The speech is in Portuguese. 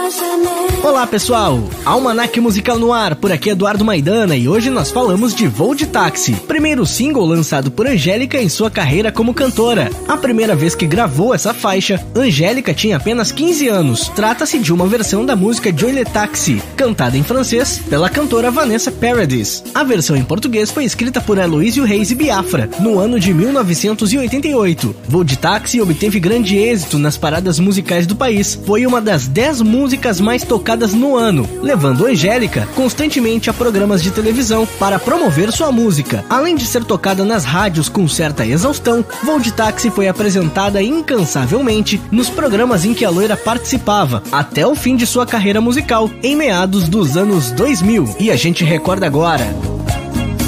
Olá pessoal, Almanac Musical no ar, por aqui Eduardo Maidana e hoje nós falamos de Voo de Táxi, primeiro single lançado por Angélica em sua carreira como cantora. A primeira vez que gravou essa faixa, Angélica tinha apenas 15 anos. Trata-se de uma versão da música Joy Le Taxi, cantada em francês pela cantora Vanessa Paradis. A versão em português foi escrita por Aloysio Reis e Biafra, no ano de 1988. Voo de Táxi obteve grande êxito nas paradas musicais do país, foi uma das 10 músicas mais tocadas no ano, levando Angélica constantemente a programas de televisão para promover sua música. Além de ser tocada nas rádios com certa exaustão, Voo de Táxi foi apresentada incansavelmente nos programas em que a loira participava, até o fim de sua carreira musical, em meados dos anos 2000. E a gente recorda agora